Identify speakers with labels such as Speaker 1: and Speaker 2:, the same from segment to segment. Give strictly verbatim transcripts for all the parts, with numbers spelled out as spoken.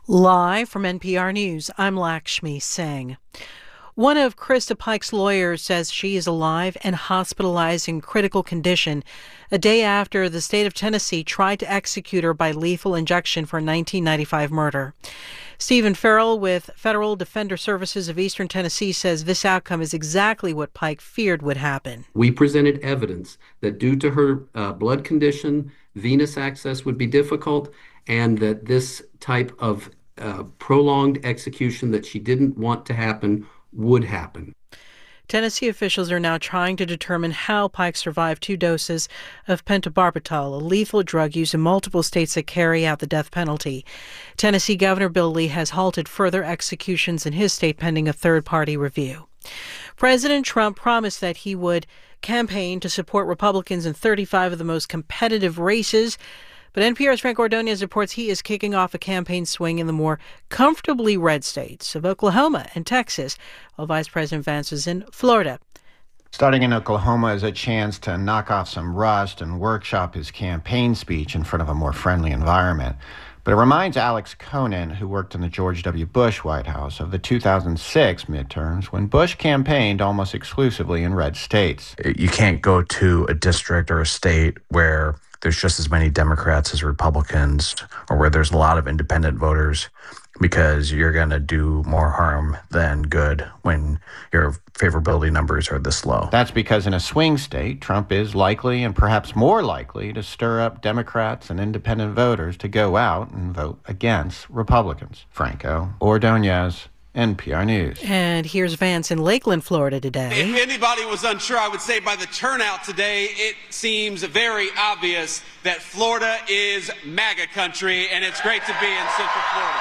Speaker 1: Live from N P R News, I'm Lakshmi Singh. One of Krista Pike's lawyers says she is alive and hospitalized in critical condition a day after the state of Tennessee tried to execute her by lethal injection for a nineteen ninety-five murder. Stephen Farrell with Federal Defender Services of Eastern Tennessee says this outcome is exactly what Pike feared would happen.
Speaker 2: We presented evidence that due to her uh, blood condition, venous access would be difficult, and that this type of uh, prolonged execution that she didn't want to happen would happen.
Speaker 1: Tennessee officials are now trying to determine how Pike survived two doses of pentobarbital, a lethal drug used in multiple states that carry out the death penalty. Tennessee Governor Bill Lee has halted further executions in his state pending a third-party review. President Trump promised that he would campaign to support Republicans in thirty-five of the most competitive races. But N P R's Frank Ordonez reports he is kicking off a campaign swing in the more comfortably red states of Oklahoma and Texas, while Vice President Vance is in Florida.
Speaker 3: Starting in Oklahoma is a chance to knock off some rust and workshop his campaign speech in front of a more friendly environment. But it reminds Alex Conan, who worked in the George W. Bush White House, of the two thousand six midterms when Bush campaigned almost exclusively in red states.
Speaker 4: You can't go to a district or a state where there's just as many Democrats as Republicans, or where there's a lot of independent voters, because you're going to do more harm than good when your favorability numbers are this low.
Speaker 3: That's because in a swing state, Trump is likely and perhaps more likely to stir up Democrats and independent voters to go out and vote against Republicans. Franco Ordonez, N P R News.
Speaker 1: And here's Vance in Lakeland, Florida today.
Speaker 5: If anybody was unsure, I would say by the turnout today, it seems very obvious that Florida is MAGA country, and it's great to be in Central Florida.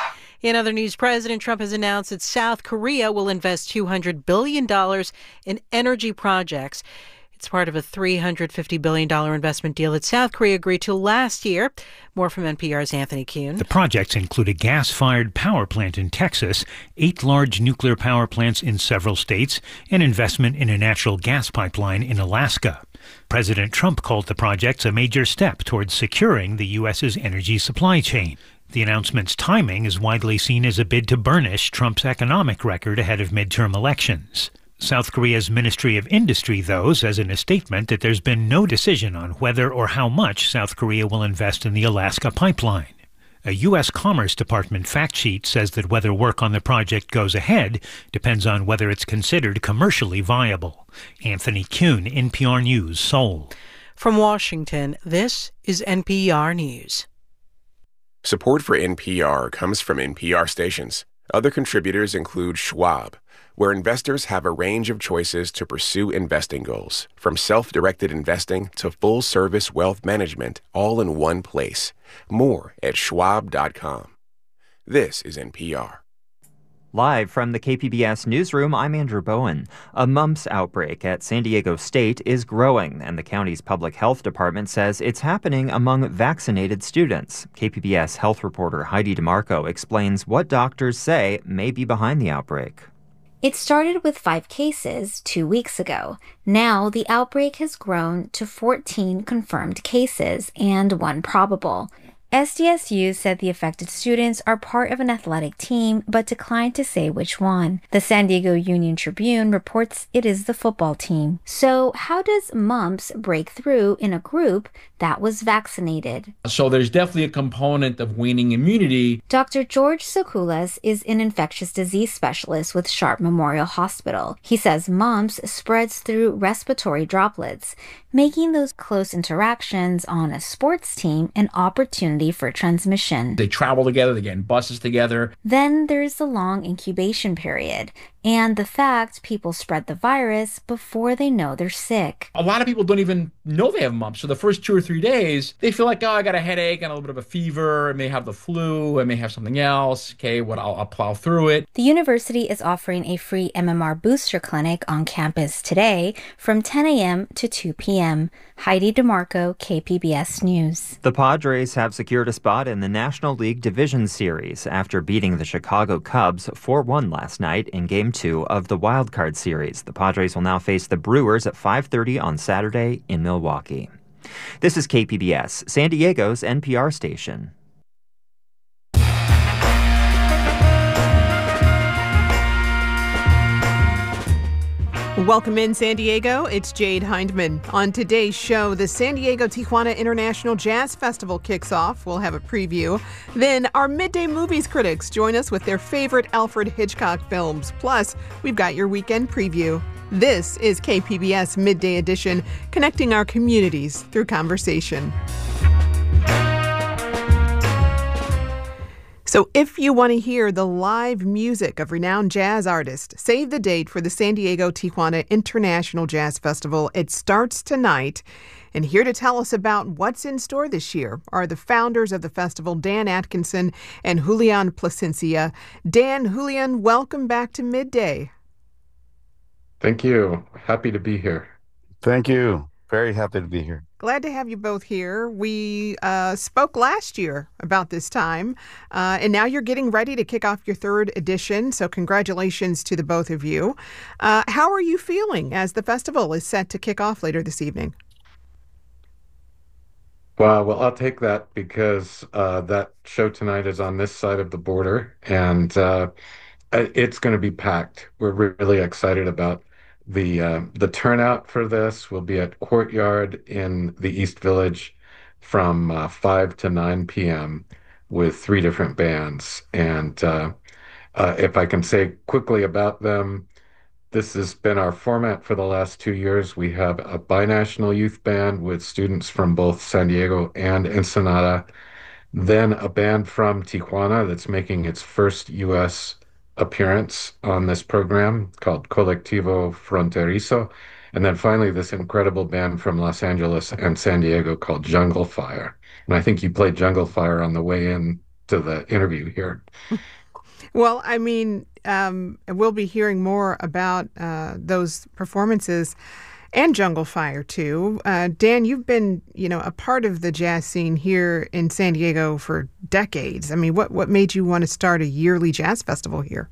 Speaker 1: In other news, President Trump has announced that South Korea will invest two hundred billion dollars in energy projects. It's part of a three hundred fifty billion dollars investment deal that South Korea agreed to last year. More from N P R's Anthony Kuhn.
Speaker 6: The projects include a gas-fired power plant in Texas, eight large nuclear power plants in several states, and investment in a natural gas pipeline in Alaska. President Trump called the projects a major step towards securing the U S's energy supply chain. The announcement's timing is widely seen as a bid to burnish Trump's economic record ahead of midterm elections. South Korea's Ministry of Industry, though, says in a statement that there's been no decision on whether or how much South Korea will invest in the Alaska pipeline. A U S Commerce Department fact sheet says that whether work on the project goes ahead depends on whether it's considered commercially viable. Anthony Kuhn, N P R News, Seoul.
Speaker 1: From Washington, this is N P R News.
Speaker 7: Support for N P R comes from N P R stations. Other contributors include Schwab, where investors have a range of choices to pursue investing goals, from self-directed investing to full-service wealth management, all in one place. More at schwab dot com. This is N P R.
Speaker 8: Live from the K P B S newsroom, I'm Andrew Bowen. A mumps outbreak at San Diego State is growing, and the county's public health department says it's happening among vaccinated students. K P B S health reporter Heidi DeMarco explains what doctors say may be behind the outbreak.
Speaker 9: It started with five cases two weeks ago. Now the outbreak has grown to fourteen confirmed cases and one probable. S D S U said the affected students are part of an athletic team, but declined to say which one. The San Diego Union Tribune reports it is the football team. So how does mumps break through in a group that was vaccinated?
Speaker 10: So there's definitely a component of waning immunity.
Speaker 9: Doctor George Sokulas is an infectious disease specialist with Sharp Memorial Hospital. He says mumps spreads through respiratory droplets, making those close interactions on a sports team an opportunity for transmission.
Speaker 10: They travel together, they get in buses together.
Speaker 9: Then there's the long incubation period and the fact people spread the virus before they know they're sick.
Speaker 10: A lot of people don't even know they have mumps. So the first two or three days, they feel like, oh, I got a headache and a little bit of a fever. I may have the flu. I may have something else. Okay, what I'll, I'll plow through it.
Speaker 9: The university is offering a free M M R booster clinic on campus today from ten a.m. to two p.m. Heidi DeMarco, K P B S News.
Speaker 8: The Padres have secured a spot in the National League Division Series after beating the Chicago Cubs four one last night in Game two of the Wild Card Series. The Padres will now face the Brewers at five thirty on Saturday in Milwaukee. This is K P B S, San Diego's N P R station.
Speaker 11: Welcome in, San Diego. It's Jade Hindman. On today's show, the San Diego Tijuana International Jazz Festival kicks off. We'll have a preview. Then our midday movies critics join us with their favorite Alfred Hitchcock films. Plus, we've got your weekend preview. This is K P B S Midday Edition, connecting our communities through conversation. So if you want to hear the live music of renowned jazz artists, save the date for the San Diego Tijuana International Jazz Festival. It starts tonight. And here to tell us about what's in store this year are the founders of the festival, Dan Atkinson and Julian Plasencia. Dan, Julian, welcome back to Midday.
Speaker 12: Thank you. Happy to be here.
Speaker 13: Thank you. Very happy to be here.
Speaker 11: Glad to have you both here. We uh, spoke last year about this time, uh, and now you're getting ready to kick off your third edition, so congratulations to the both of you. Uh, how are you feeling as the festival is set to kick off later this evening?
Speaker 12: Wow, well, I'll take that because uh, that show tonight is on this side of the border, and uh, it's going to be packed. We're really excited about The uh, the turnout for this. Will be at Courtyard in the East Village from uh, five to nine p.m. with three different bands. And uh, uh, if I can say quickly about them, this has been our format for the last two years. We have a binational youth band with students from both San Diego and Ensenada, then a band from Tijuana that's making its first U S appearance on this program called Colectivo Fronterizo. And then finally, this incredible band from Los Angeles and San Diego called Jungle Fire. And I think you played Jungle Fire on the way in to the interview here.
Speaker 11: Well, I mean, um, we'll be hearing more about uh, those performances and Jungle Fire, too. Uh, Dan, you've been, you know, a part of the jazz scene here in San Diego for decades. I mean, what, what made you want to start a yearly jazz festival here?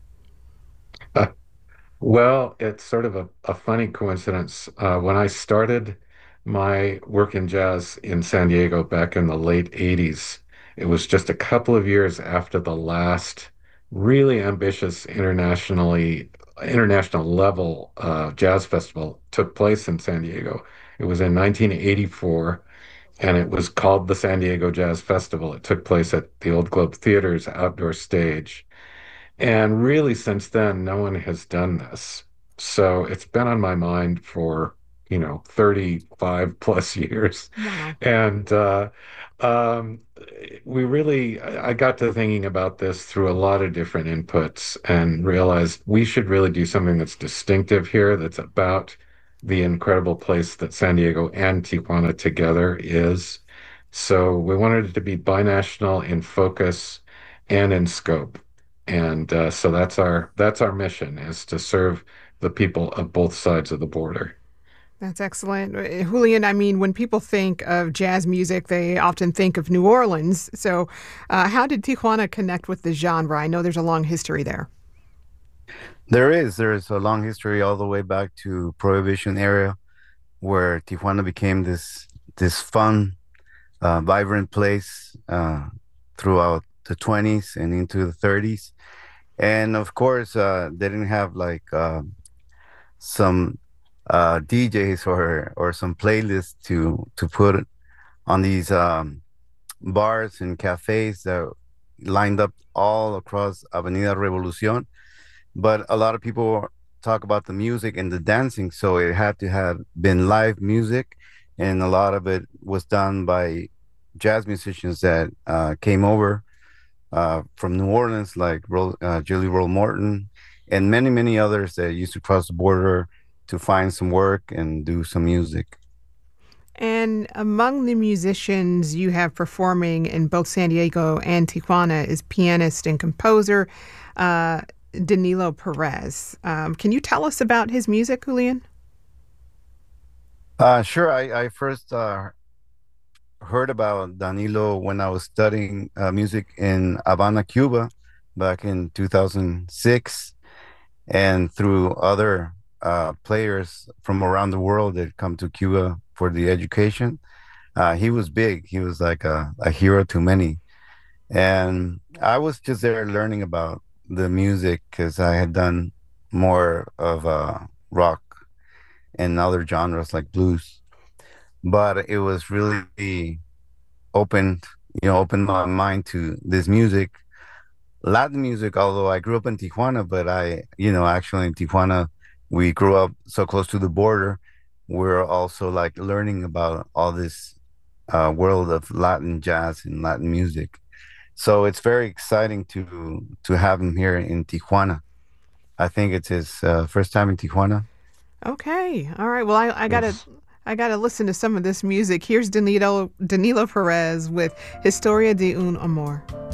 Speaker 12: Uh, well, it's sort of a, a funny coincidence. Uh, when I started my work in jazz in San Diego back in the late eighties, it was just a couple of years after the last really ambitious internationally international level uh, jazz festival took place in San Diego. It was in nineteen eighty-four, and it was called the San Diego Jazz Festival. It took place at the Old Globe Theater's outdoor stage. And really, since then, no one has done this. So it's been on my mind for, you know, thirty-five plus years.
Speaker 11: Wow.
Speaker 12: And uh, um, we really, I got to thinking about this through a lot of different inputs and realized we should really do something that's distinctive here, that's about the incredible place that San Diego and Tijuana together is. So we wanted it to be binational in focus and in scope. And uh, so that's our that's our mission, is to serve the people of both sides of the border.
Speaker 11: That's excellent. Julian, I mean, when people think of jazz music, they often think of New Orleans. So uh, how did Tijuana connect with the genre? I know there's a long history there.
Speaker 13: There is. There is a long history all the way back to Prohibition era, where Tijuana became this this fun, uh, vibrant place uh, throughout the twenties and into the thirties. And of course, uh, they didn't have like uh, some uh, D Js or or some playlists to to put on these um, bars and cafes that lined up all across Avenida Revolucion. But a lot of people talk about the music and the dancing, so it had to have been live music, and a lot of it was done by jazz musicians that uh, came over uh, from New Orleans, like uh, Jelly Roll Morton, and many, many others that used to cross the border to find some work and do some music.
Speaker 11: And among the musicians you have performing in both San Diego and Tijuana is pianist and composer uh, Danilo Perez. Um, can you tell us about his music, Julian?
Speaker 13: Uh, sure. I, I first uh, heard about Danilo when I was studying uh, music in Havana, Cuba, back in two thousand six, and through other uh, players from around the world that come to Cuba for the education. Uh, he was big. He was like a, a hero to many. And I was just there learning about the music because I had done more of uh, rock and other genres like blues. But it was really opened, you know, opened my mind to this music, Latin music. Although I grew up in Tijuana, but I, you know, actually in Tijuana, we grew up so close to the border. We're also like learning about all this uh, world of Latin jazz and Latin music. So it's very exciting to to have him here in Tijuana. I think it's his uh, first time in Tijuana.
Speaker 11: Okay. All right. Well, I, I gotta
Speaker 13: Yes.
Speaker 11: I gotta listen to some of this music. Here's Danilo Danilo Perez with Historia de un Amor.